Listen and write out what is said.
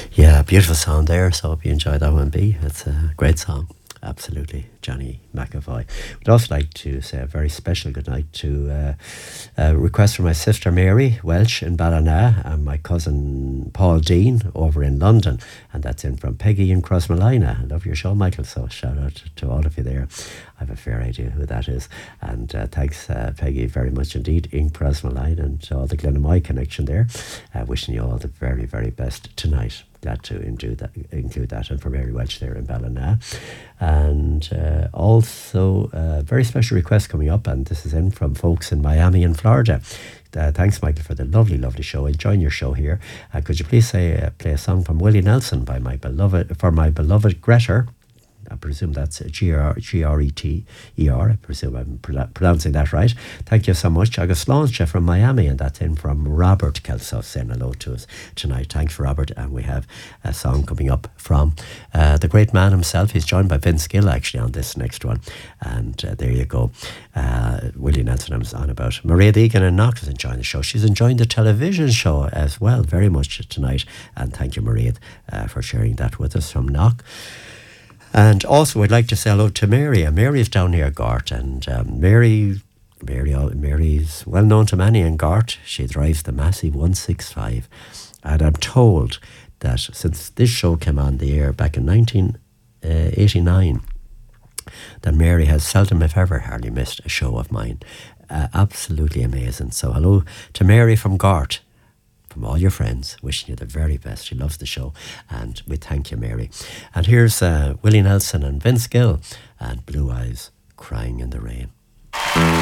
Yeah, beautiful song there. So hope you enjoyed that one, B. It's a great song. Absolutely, Johnny McAvoy. Would also like to say a very special good night to a request from my sister Mary Welsh in Ballina and my cousin Paul Dean over in London. And that's in from Peggy in Crossmolina. I love your show, Michael. So shout out to all of you there. I have a fair idea who that is. And thanks, Peggy, very much indeed in Crossmolina and to all the Glenamoy connection there. Wishing you all the very, very best tonight. Glad to include that, and for Mary Welch there in Ballina. And also a very special request coming up, and this is in from folks in Miami in Florida. Thanks, Michael, for the lovely, lovely show. Enjoying your show here. Could you please play a song from Willie Nelson by my beloved Greta? I presume that's Greter. I presume I'm pronouncing that right. Thank you so much. Agus Launcha from Miami, and that's in from Robert Kelso saying hello to us tonight. Thanks, Robert. And we have a song coming up from the great man himself. He's joined by Vince Gill actually on this next one. And there you go. Willie Nelson I was on about. Maria Deegan in Knock is enjoying the show. She's enjoying the television show as well very much tonight. And thank you, Maria, for sharing that with us from Knock. And also, I'd like to say hello to Mary. Mary's down here, Gart, and Mary's well known to many in Gart. She drives the Massey 165, and I'm told that since this show came on the air back in 1989, that Mary has seldom, if ever, hardly missed a show of mine. Absolutely amazing. So hello to Mary from Gart. From all your friends, wishing you the very best. She loves the show, and we thank you, Mary. And here's Willie Nelson and Vince Gill and Blue Eyes Crying in the Rain.